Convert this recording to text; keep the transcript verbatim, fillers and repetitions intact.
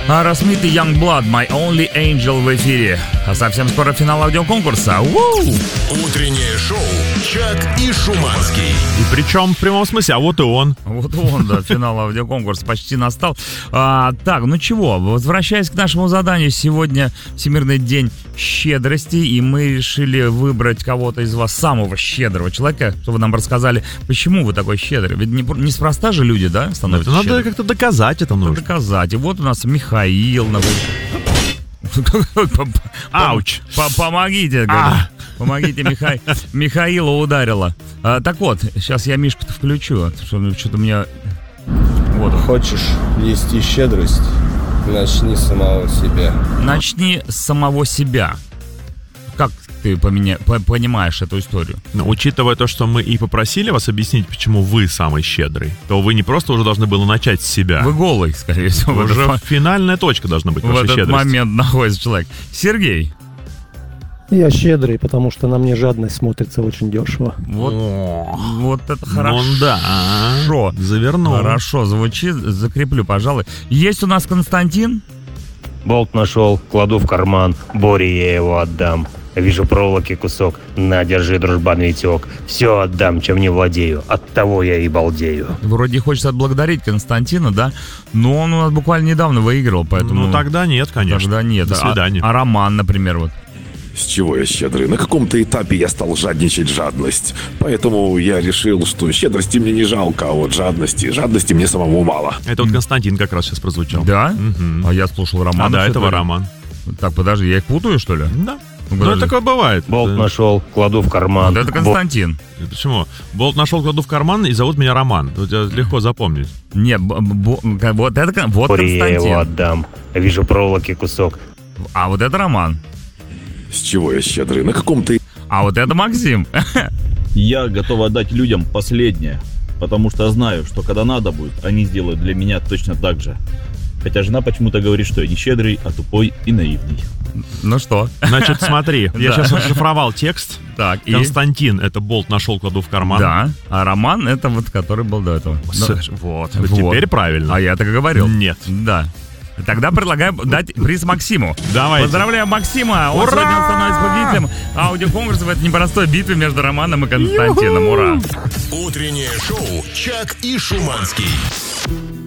Аэросмит и Youngblood, My Only Angel в эфире. А совсем скоро финал аудиоконкурса. У-у-у! Утреннее шоу «Чак и Шуманский». И причем в прямом смысле, а вот и он. Вот он, да, финал аудиоконкурса почти настал. А, так, ну чего, возвращаясь к нашему заданию, сегодня Всемирный день щедрости, и мы решили выбрать кого-то из вас самого щедрого человека, чтобы нам рассказали, почему вы такой щедрый. Ведь не, неспроста же люди, да, становятся Это щедрыми. надо как-то доказать это нужно. Доказать. И вот у нас Михаил, например. Ауч. Помогите, говорю. Помогите, Миха... Михаила ударила. А, так вот, сейчас я Мишку-то включу. Что-то у меня... Вот. Хочешь нести щедрость? Начни с самого себя. Начни с самого себя. Как ты поменя... понимаешь эту историю? Но, учитывая то, что мы и попросили вас объяснить, почему вы самый щедрый, то вы не просто уже должны были начать с себя. Вы голый, скорее всего. Уже в финальная точка должна быть в вашей этот щедрости. момент находится человек. Сергей. Я щедрый, потому что на мне жадность смотрится очень дешево. Вот, О, вот это хорошо. Ну да. Хорошо. Завернул. Хорошо звучит. Закреплю, пожалуй. Есть у нас Константин. Болт нашел, кладу в карман, Боре я его отдам. Вижу проволоки кусок, на, держи, дружбан, Витек. Все отдам, чем не владею, от того я и балдею. Вроде хочется отблагодарить Константина, да? Но он у нас буквально недавно выиграл, поэтому... Ну тогда нет, конечно. Тогда нет. До свидания. А, а Роман, например, вот. С чего я щедрый? На каком-то этапе я стал жадничать жадность. Поэтому я решил, что щедрости мне не жалко, а вот жадности, жадности мне самому мало. Это вот Константин как раз сейчас прозвучал. Да? Мгм. А я слушал Романа. А до что-то. этого Роман. Так, подожди, я их путаю, что ли? Да. Ну, Ну, подожди. такое бывает. Болт Это- нашел, кладу в карман. Вот это Константин. Почему? Болт нашел, кладу в карман, и зовут меня Роман. У тебя легко запомнить. Нет, б- б- вот это кон- вот Боре я его Константин. отдам. Вижу проволоки кусок. А вот это Роман. С чего я щедрый? На каком-то А вот это Максим. Я готов отдать людям последнее, потому что знаю, что когда надо будет, они сделают для меня точно так же. Хотя жена почему-то говорит, что я не щедрый, а тупой и наивный. Ну что? Значит, смотри, я Да. сейчас расшифровал текст. Так, и... Константин — это болт нашел, кладу в карман. Да, а Роман это вот, который был до этого. С- Ну, Вот, вот. теперь правильно. А я так и говорил. Нет. Да. Тогда предлагаю дать приз Максиму. Давайте. Поздравляем Максима. Он Ура! сегодня становится победителем аудиоконкурса в этой непростой битве между Романом и Константином. Ура! Утреннее шоу «Чак и Шуманский».